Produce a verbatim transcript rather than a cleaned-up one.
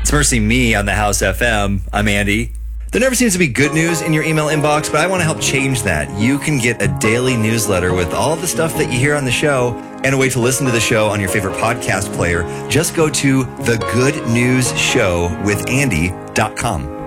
It's Mercy Me on the House F M. I'm Andy. There never seems to be good news in your email inbox, but I want to help change that. You can get a daily newsletter with all the stuff that you hear on the show and a way to listen to the show on your favorite podcast player. Just go to the good news show with andy dot com.